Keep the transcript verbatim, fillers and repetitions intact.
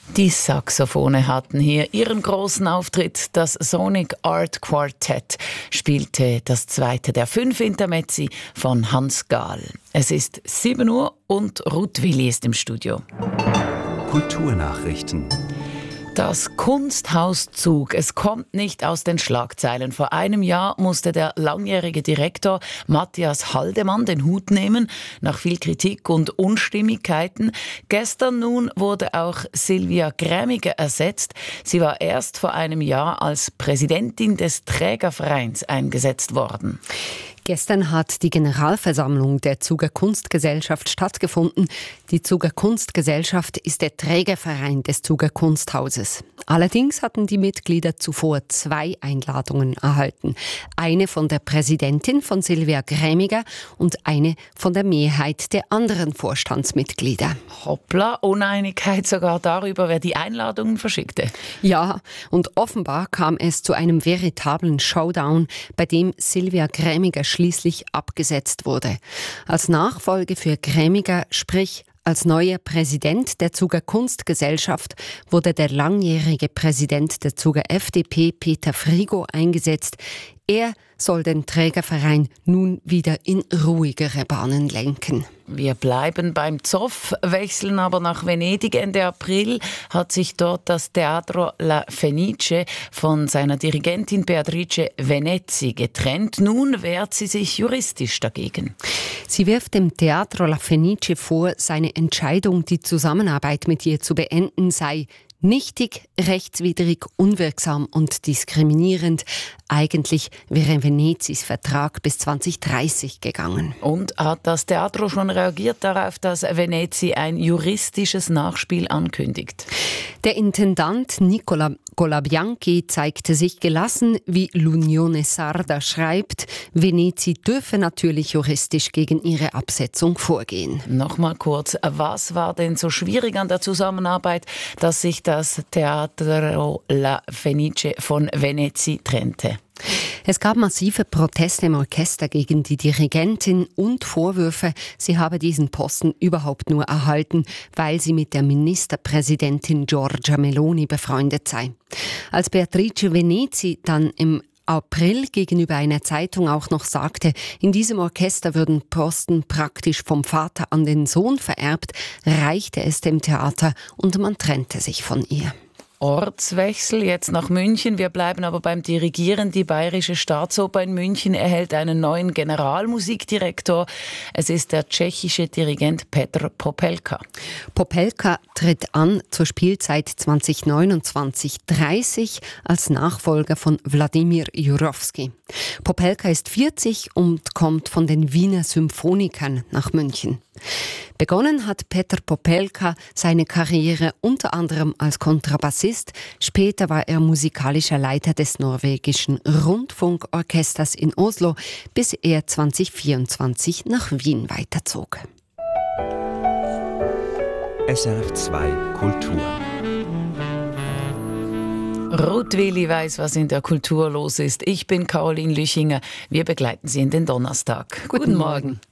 Die Saxophone hatten hier ihren großen Auftritt. Das Sonic Art Quartet spielte das zweite der fünf Intermezzi von Hans Gahl. Es ist sieben Uhr und Ruth Willi ist im Studio. Kulturnachrichten. Das Kunsthaus Zug, es kommt nicht aus den Schlagzeilen. Vor einem Jahr musste der langjährige Direktor Matthias Haldemann den Hut nehmen, nach viel Kritik und Unstimmigkeiten. Gestern nun wurde auch Silvia Grämiger ersetzt. Sie war erst vor einem Jahr als Präsidentin des Trägervereins eingesetzt worden. Gestern hat die Generalversammlung der Zuger Kunstgesellschaft stattgefunden. Die Zuger Kunstgesellschaft ist der Trägerverein des Zuger Kunsthauses. Allerdings hatten die Mitglieder zuvor zwei Einladungen erhalten. Eine von der Präsidentin, von Silvia Grämiger, und eine von der Mehrheit der anderen Vorstandsmitglieder. Hoppla, Uneinigkeit sogar darüber, wer die Einladungen verschickte. Ja, und offenbar kam es zu einem veritablen Showdown, bei dem Silvia Grämiger schließlich abgesetzt wurde. Als Nachfolge für Grämiger, sprich als neuer Präsident der Zuger Kunstgesellschaft, wurde der langjährige Präsident der Zuger F D P, Peter Frigo, eingesetzt. Er soll den Trägerverein nun wieder in ruhigere Bahnen lenken. Wir bleiben beim Zoff, wechseln aber nach Venedig. Ende April hat sich dort das Teatro La Fenice von seiner Dirigentin Beatrice Venezzi getrennt. Nun wehrt sie sich juristisch dagegen. Sie wirft dem Teatro La Fenice vor, seine Entscheidung, die Zusammenarbeit mit ihr zu beenden, sei nichtig, rechtswidrig, unwirksam und diskriminierend. Eigentlich wäre Venezis Vertrag bis zwanzig dreißig gegangen. Und hat das Teatro schon reagiert darauf, dass Venezi ein juristisches Nachspiel ankündigt? Der Intendant Nicola Golabianchi zeigte sich gelassen, wie l'Unione Sarda schreibt. Venezi dürfe natürlich juristisch gegen ihre Absetzung vorgehen. Nochmal kurz, was war denn so schwierig an der Zusammenarbeit, dass sich das Teatro La Fenice von Venezi trennte? Es gab massive Proteste im Orchester gegen die Dirigentin und Vorwürfe, sie habe diesen Posten überhaupt nur erhalten, weil sie mit der Ministerpräsidentin Giorgia Meloni befreundet sei. Als Beatrice Venezzi dann im April gegenüber einer Zeitung auch noch sagte, in diesem Orchester würden Posten praktisch vom Vater an den Sohn vererbt, reichte es dem Theater und man trennte sich von ihr. Ortswechsel jetzt nach München. Wir bleiben aber beim Dirigieren. Die Bayerische Staatsoper in München erhält einen neuen Generalmusikdirektor. Es ist der tschechische Dirigent Petr Popelka. Popelka tritt an zur Spielzeit zwanzig neunundzwanzig dreißig als Nachfolger von Wladimir Jurowski. Popelka ist vierzig und kommt von den Wiener Symphonikern nach München. Begonnen hat Petr Popelka seine Karriere unter anderem als Kontrabassist. Später war er musikalischer Leiter des norwegischen Rundfunkorchesters in Oslo, bis er zwanzig vierundzwanzig nach Wien weiterzog. S R F zwei Kultur. Ruth Willi weiss, was in der Kultur los ist. Ich bin Caroline Lüchinger. Wir begleiten Sie in den Donnerstag. Guten, Guten Morgen.